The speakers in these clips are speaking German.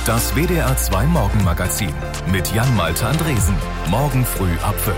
Das WDR 2 Morgenmagazin mit Jan-Malte Andresen. Morgen früh ab 5.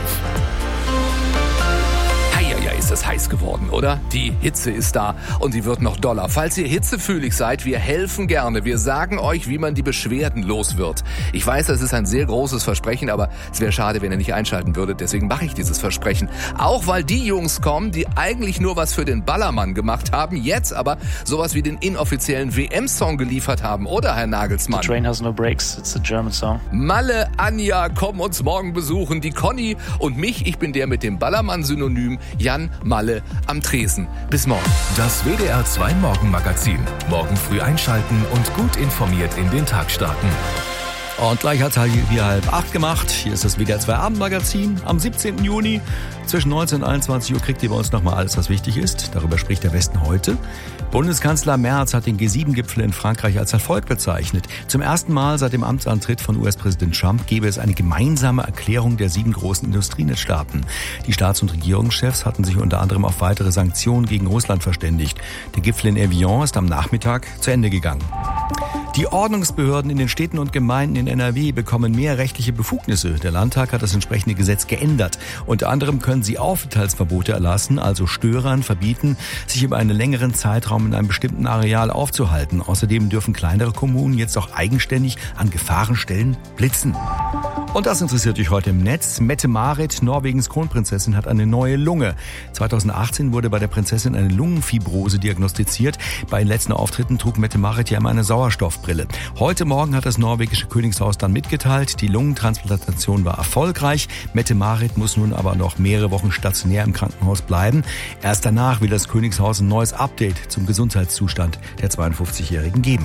Ist es heiß geworden, oder? Die Hitze ist da und sie wird noch doller. Falls ihr hitzefühlig seid, wir helfen gerne. Wir sagen euch, wie man die Beschwerden los wird. Ich weiß, das ist ein sehr großes Versprechen, aber es wäre schade, wenn ihr nicht einschalten würdet. Deswegen mache ich dieses Versprechen. Auch weil die Jungs kommen, die eigentlich nur was für den Ballermann gemacht haben, jetzt aber sowas wie den inoffiziellen WM-Song geliefert haben, oder, Herr Nagelsmann? The train has no brakes, it's a German song. Malle, Anja kommen uns morgen besuchen, die Conny und mich. Ich bin der mit dem Ballermann-Synonym, Jan Malle am Tresen. Bis morgen. Das WDR 2 Morgenmagazin. Morgen früh einschalten und gut informiert in den Tag starten. Und gleich hat es hier 7:30 gemacht. Hier ist das WDR 2 Abendmagazin am 17. Juni. Zwischen 19 und 21 Uhr kriegt ihr bei uns nochmal alles, was wichtig ist. Darüber spricht der Westen heute. Bundeskanzler Merz hat den G7-Gipfel in Frankreich als Erfolg bezeichnet. Zum ersten Mal seit dem Amtsantritt von US-Präsident Trump gäbe es eine gemeinsame Erklärung der 7 großen Industrienetzstaaten. Die Staats- und Regierungschefs hatten sich unter anderem auf weitere Sanktionen gegen Russland verständigt. Der Gipfel in Evian ist am Nachmittag zu Ende gegangen. Die Ordnungsbehörden in den Städten und Gemeinden in NRW bekommen mehr rechtliche Befugnisse. Der Landtag hat das entsprechende Gesetz geändert. Unter anderem können sie Aufenthaltsverbote erlassen, also Störern verbieten, sich über einen längeren Zeitraum in einem bestimmten Areal aufzuhalten. Außerdem dürfen kleinere Kommunen jetzt auch eigenständig an Gefahrenstellen blitzen. Und das interessiert euch heute im Netz. Mette-Marit, Norwegens Kronprinzessin, hat eine neue Lunge. 2018 wurde bei der Prinzessin eine Lungenfibrose diagnostiziert. Bei den letzten Auftritten trug Mette-Marit ja immer eine Sauerstoffbrille. Heute Morgen hat das norwegische Königshaus dann mitgeteilt, die Lungentransplantation war erfolgreich. Mette-Marit muss nun aber noch mehrere Wochen stationär im Krankenhaus bleiben. Erst danach will das Königshaus ein neues Update zum Gesundheitszustand der 52-Jährigen geben.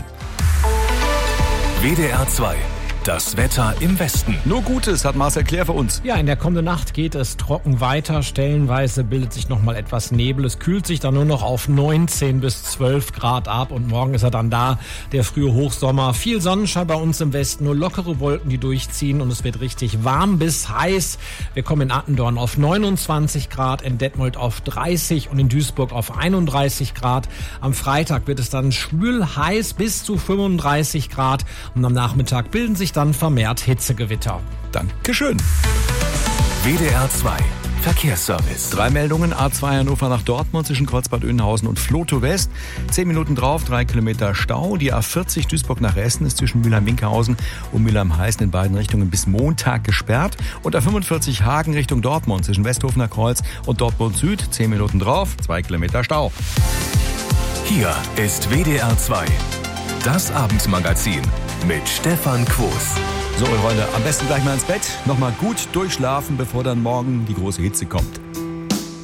WDR 2. Das Wetter im Westen. Nur Gutes hat Marcel Klär für uns. Ja, in der kommenden Nacht geht es trocken weiter. Stellenweise bildet sich noch mal etwas Nebel. Es kühlt sich dann nur noch auf 19 bis 12 Grad ab. Und morgen ist er dann da, der frühe Hochsommer. Viel Sonnenschein bei uns im Westen, nur lockere Wolken, die durchziehen. Und es wird richtig warm bis heiß. Wir kommen in Attendorn auf 29 Grad, in Detmold auf 30 und in Duisburg auf 31 Grad. Am Freitag wird es dann schwül heiß bis zu 35 Grad. Und am Nachmittag bilden sich dann vermehrt Hitzegewitter. Dankeschön. WDR 2. Verkehrsservice. 3 Meldungen. A2 Hannover nach Dortmund zwischen Kreuzbad Oeynhausen und Vloto West. 10 Minuten drauf, 3 Kilometer Stau. Die A40 Duisburg nach Essen ist zwischen Mülheim-Winkerhausen und Mülheim-Heißen in beiden Richtungen bis Montag gesperrt. Und A45 Hagen Richtung Dortmund zwischen Westhofener Kreuz und Dortmund Süd. 10 Minuten drauf, 2 Kilometer Stau. Hier ist WDR 2. Das Abendmagazin mit Stefan Quos. So, Freunde, am besten gleich mal ins Bett. Nochmal gut durchschlafen, bevor dann morgen die große Hitze kommt.